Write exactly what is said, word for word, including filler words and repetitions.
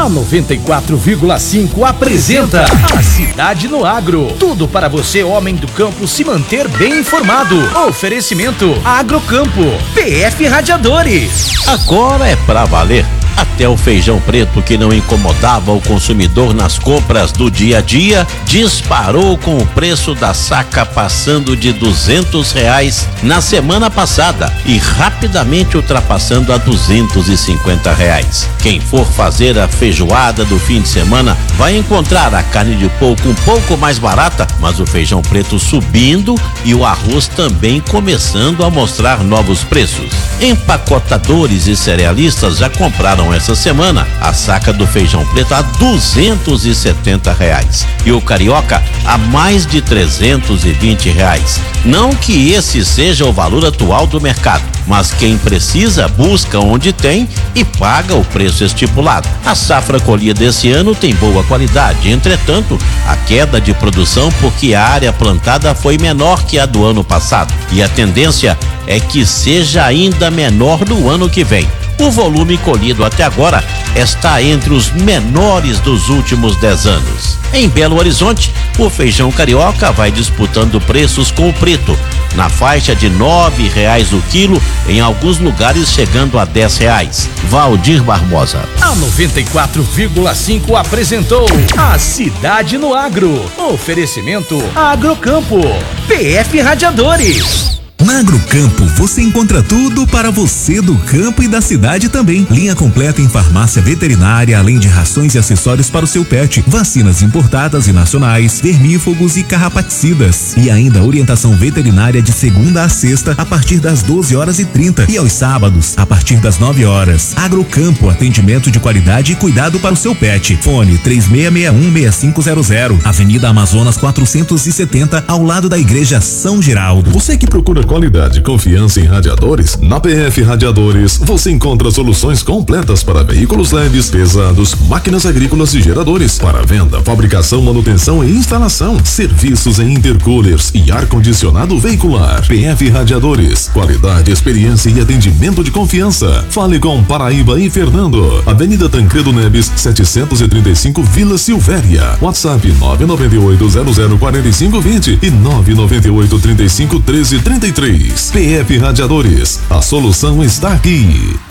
A noventa e quatro vírgula cinco apresenta A Cidade no Agro. Tudo para você, homem do campo, se manter bem informado. Oferecimento Agrocampo, P F Radiadores. Agora é pra valer. Até o feijão preto, que não incomodava o consumidor nas compras do dia a dia, disparou com o preço da saca passando de duzentos reais na semana passada e rapidamente ultrapassando a duzentos e cinquenta reais. Quem for fazer a feijoada do fim de semana vai encontrar a carne de porco um pouco mais barata, mas o feijão preto subindo e o arroz também começando a mostrar novos preços. Empacotadores e cerealistas já compraram essa semana a saca do feijão preto a duzentos e setenta reais e o carioca a mais de trezentos e vinte reais. Não que esse seja o valor atual do mercado, mas quem precisa busca onde tem e paga o preço estipulado. A safra colhida desse ano tem boa qualidade, entretanto, a queda de produção porque a área plantada foi menor que a do ano passado e a tendência é que seja ainda menor no ano que vem. O volume colhido até agora está entre os menores dos últimos dez anos. Em Belo Horizonte, o feijão carioca vai disputando preços com o preto, na faixa de nove reais o quilo, em alguns lugares chegando a dez reais. Valdir Barbosa. A noventa e quatro vírgula cinco apresentou A Cidade no Agro. Oferecimento Agrocampo, P F Radiadores. Na Agrocampo você encontra tudo para você do campo e da cidade também. Linha completa em farmácia veterinária, além de rações e acessórios para o seu pet, vacinas importadas e nacionais, vermífugos e carrapaticidas. E ainda orientação veterinária de segunda a sexta a partir das doze horas e trinta e aos sábados a partir das nove horas. Agrocampo, atendimento de qualidade e cuidado para o seu pet. Fone três seis seis um, seis cinco zero zero, Avenida Amazonas quatrocentos e setenta, ao lado da Igreja São Geraldo. Você que procura qualidade e confiança em radiadores, na P F Radiadores você encontra soluções completas para veículos leves, pesados, máquinas agrícolas e geradores, para venda, fabricação, manutenção e instalação, serviços em intercoolers e ar-condicionado veicular. P F Radiadores, qualidade, experiência e atendimento de confiança. Fale com Paraíba e Fernando, Avenida Tancredo Neves setecentos e trinta e cinco, Vila Silvéria. WhatsApp nove nove oito zero zero quatro cinco dois zero e nove nove oito trinta e cinco treze trinta e três. P F Radiadores, a solução está aqui.